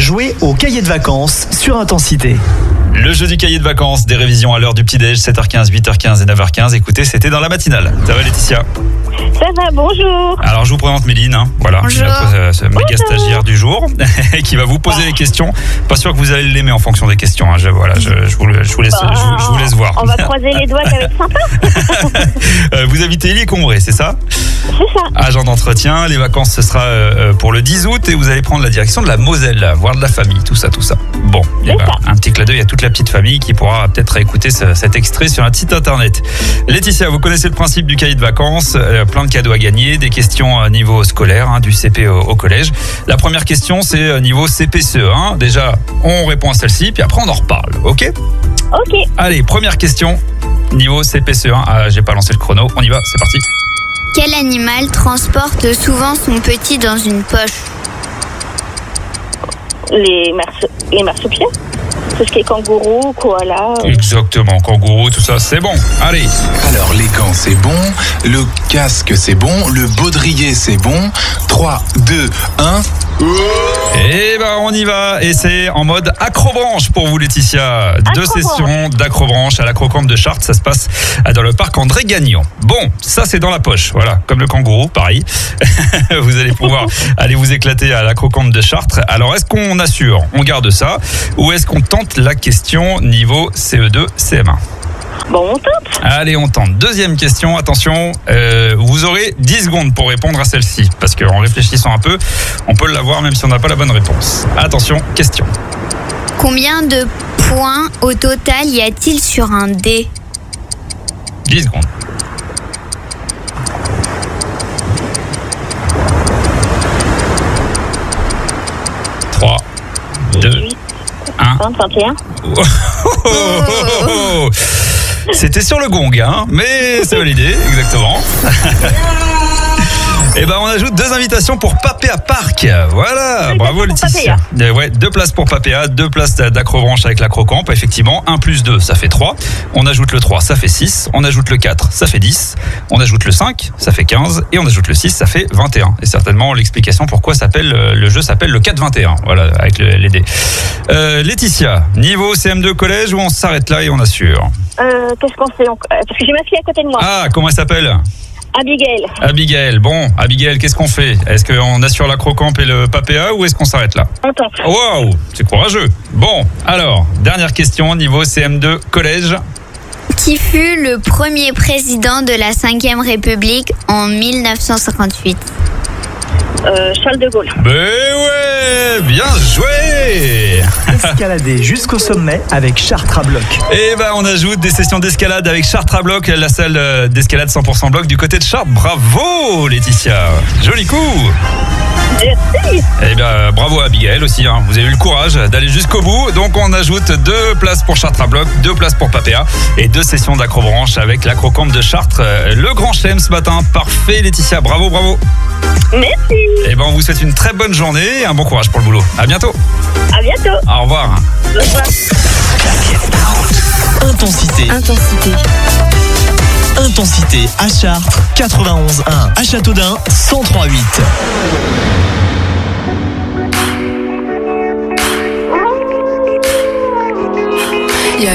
jouez au cahier de vacances sur Intensité. Le jeu du cahier de vacances, des révisions à l'heure du petit-déj, 7h15, 8h15 et 9h15. Écoutez, c'était dans la matinale. Ça va Laetitia? Ça va, bonjour. Alors je vous présente Méline, voilà, Bonjour. ce méga stagiaire du jour qui va vous poser les questions. Pas sûr que vous allez l'aimer en fonction des questions. Je vous laisse voir. On va croiser les doigts, ça va être sympa. Vous habitez Illy-Combray, c'est ça? C'est ça. Agent d'entretien, les vacances ce sera pour le 10 août et vous allez prendre la direction de la Moselle, voir de la famille, tout ça. Bon, et un petit clin d'œil à toute la petite famille qui pourra peut-être écouter cet extrait sur un site internet. Laetitia, vous connaissez le principe du cahier de vacances, plein de cadeaux à gagner, des questions à niveau scolaire, du CP au collège. La première question, c'est niveau CP-CE1. Déjà, on répond à celle-ci, puis après on en reparle, ok? Ok. Allez, première question, niveau CP-CE1. Ah, j'ai pas lancé le chrono, on y va, c'est parti. Quel animal transporte souvent son petit dans une poche? Les marsupiaux. Tout ce qui est kangourou, koala. Exactement, kangourou, tout ça, c'est bon. Allez. Alors les gants c'est bon, le casque c'est bon, le baudrier c'est bon. 3, 2, 1. Et on y va. Et c'est en mode acrobranche pour vous Laetitia. 2 sessions d'acrobranche à l'Acrocampe de Chartres. Ça se passe dans le parc André Gagnon. Bon, ça c'est dans la poche. Voilà, comme le kangourou, pareil. Vous allez pouvoir aller vous éclater à l'Acrocampe de Chartres. Alors est-ce qu'on assure, on garde ça, ou est-ce qu'on tente la question niveau CE2, CM1? Bon, on tente. Allez, on tente. Deuxième question, attention, vous aurez 10 secondes pour répondre à celle-ci, parce qu'en réfléchissant un peu, on peut l'avoir même si on n'a pas la bonne réponse. Attention, question. Combien de points au total y a-t-il sur un dé? 10 secondes. 3, 2, 1. 21. C'était sur le gong, mais c'est validé, exactement. Et on ajoute 2 invitations pour Papéa Park. Voilà, bravo Laetitia. 2 places pour Papéa, 2 places d'acrobranche avec l'Acrocampe, effectivement. 1 plus 2, ça fait 3. On ajoute le 3, ça fait 6. On ajoute le 4, ça fait 10. On ajoute le 5, ça fait 15. Et on ajoute le 6, ça fait 21. Et certainement l'explication pourquoi le jeu s'appelle le 4-21. Voilà, avec les dés. Laetitia, niveau CM2 collège, où on s'arrête là et on assure? Qu'est-ce qu'on fait? Parce que j'ai ma fille à côté de moi. Ah, comment elle s'appelle? Abigail. Bon, Abigail, qu'est-ce qu'on fait? Est-ce qu'on assure l'Acrocampe et le Papéa ou est-ce qu'on s'arrête là? On tente. Waouh, c'est courageux. Bon, alors, dernière question, niveau CM2 collège. Qui fut le premier président de la 5e République en 1958? Charles de Gaulle. Ben ouais, bien joué. Escaladez jusqu'au sommet avec Chartres à bloc. Et on ajoute des sessions d'escalade avec Chartres à bloc, la salle d'escalade 100% bloc du côté de Chartres. Bravo Laetitia, joli coup. Merci. Et bravo à Abigail aussi, vous avez eu le courage d'aller jusqu'au bout. Donc on ajoute 2 places pour Chartres à bloc, 2 places pour Papéa et 2 sessions d'acrobranche avec l'Acrocampe de Chartres. Le grand chelem ce matin, parfait Laetitia, bravo. Merci. Et on vous souhaite une très bonne journée et un bon courage pour le boulot. À bientôt. À bientôt. Au revoir. Au revoir. Intensité à Chartres, 91.1 à Châteaudun, 103.8.